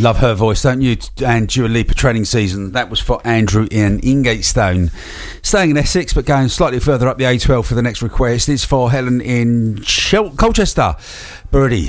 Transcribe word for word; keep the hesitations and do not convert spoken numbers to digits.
Love her voice, don't you? And Dua Lipa Training Season. That was for Andrew in Ingatestone. Staying in Essex, but going slightly further up the A twelve for the next request. It's for Helen in Chel- Colchester. Birdie.